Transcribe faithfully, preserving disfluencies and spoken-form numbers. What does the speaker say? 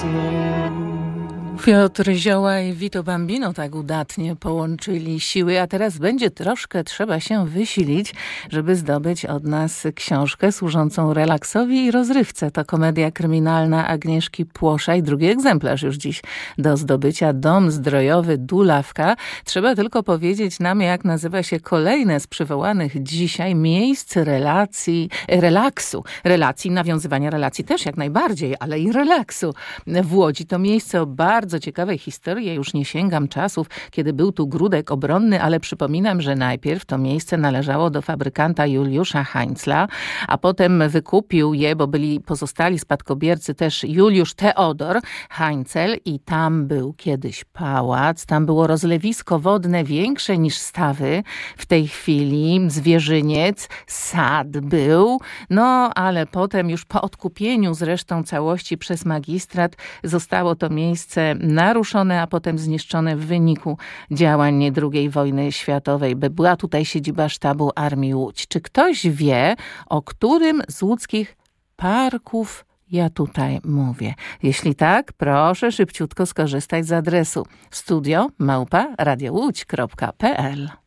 Piotr Zioła i Vito Bambino tak udatnie połączyli siły, a teraz będzie troszkę trzeba się wysilić, żeby zdobyć od nas książkę służącą relaksowi i rozrywce. To komedia kryminalna Agnieszki Płosza i drugi egzemplarz już dziś do zdobycia. Dom zdrojowy Dulawka. Trzeba tylko powiedzieć nam, jak nazywa się kolejne z przywołanych dzisiaj miejsc relacji, relaksu. Relacji, nawiązywania relacji też jak najbardziej, ale i relaksu. W Łodzi to miejsce o bardzo Bardzo ciekawej historii. Ja już nie sięgam czasów, kiedy był tu gródek obronny, ale przypominam, że najpierw to miejsce należało do fabrykanta Juliusza Heinzla, a potem wykupił je, bo byli pozostali spadkobiercy też Juliusz Teodor Heinzel i tam był kiedyś pałac, tam było rozlewisko wodne większe niż stawy w tej chwili, zwierzyniec, sad był, no ale potem już po odkupieniu zresztą całości przez magistrat zostało to miejsce naruszone, a potem zniszczone w wyniku działań drugiej wojny światowej. Była tutaj siedziba sztabu Armii Łódź. Czy ktoś wie, o którym z łódzkich parków ja tutaj mówię? Jeśli tak, proszę szybciutko skorzystać z adresu studio małpa radio łódź kropka p l.